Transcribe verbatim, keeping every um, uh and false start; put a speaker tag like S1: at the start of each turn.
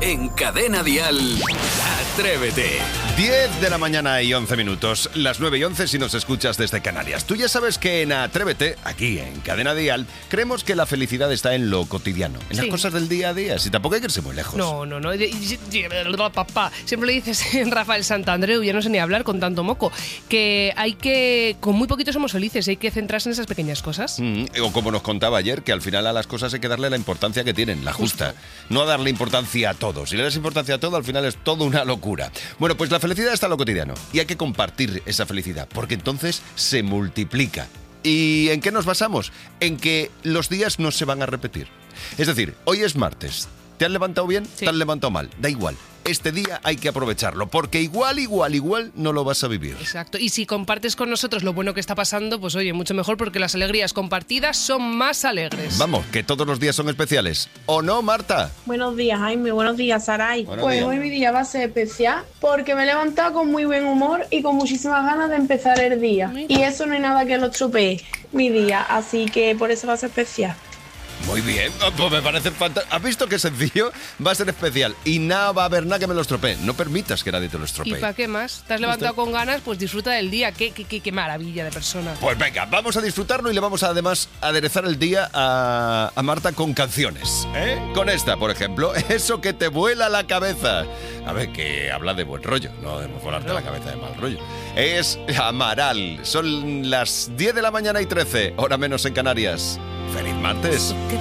S1: En Cadena Dial, Atrévete.
S2: diez de la mañana y once minutos, las nueve y once si nos escuchas desde Canarias. Tú ya sabes que en Atrévete, aquí en Cadena Dial, creemos que la felicidad está en lo cotidiano, en
S3: Sí.
S2: las cosas del día a día, si tampoco hay que irse muy lejos.
S3: No, no, no. Papá, siempre le dices Rafael Santandreu, ya no sé ni hablar con tanto moco, que hay que, con muy poquito somos felices, hay que centrarse en esas pequeñas cosas.
S2: Mm, o como nos contaba ayer, que al final a las cosas hay que darle la importancia que tienen, la justa. No darle importancia a todo. Si le das importancia a todo, al final es todo una locura. Bueno, pues la felicidad está en lo cotidiano y hay que compartir esa felicidad, porque entonces se multiplica. ¿Y en qué nos basamos? En que los días no se van a repetir. Es decir, hoy es martes. ¿Te has levantado bien?
S3: Sí.
S2: ¿Te has levantado mal? Da igual. Este día hay que aprovecharlo, porque igual, igual, igual no lo vas a vivir.
S3: Exacto. Y si compartes con nosotros lo bueno que está pasando, pues oye, mucho mejor, porque las alegrías compartidas son más alegres.
S2: Vamos, que todos los días son especiales. ¿O no, Marta?
S4: Buenos días, Jaime. Buenos días, Saray.
S2: Buenos
S4: Pues
S2: días.
S4: hoy mi día va a ser especial porque me he levantado con muy buen humor y con muchísimas ganas de empezar el día.
S3: Mira.
S4: Y eso no hay nada que lo estropee, mi día. Así que por eso va a ser especial.
S2: Muy bien, oh, pues me parece fantástico. ¿Has visto qué sencillo? Va a ser especial y nada va a haber nada que me lo estropee. No permitas que nadie te lo
S3: ¿Y
S2: estropee.
S3: para qué más? ¿Te has levantado con ganas? Pues disfruta del día. Qué, qué, qué, qué maravilla de persona.
S2: Pues venga, vamos a disfrutarlo y le vamos a, además a aderezar el día a, a Marta con canciones. ¿Eh? Con esta, por ejemplo, Eso que te vuela la cabeza. A ver, que habla de buen rollo, no de volarte la cabeza de mal rollo. Es Amaral. Son las diez de la mañana y trece, hora menos en Canarias. ¡Feliz martes!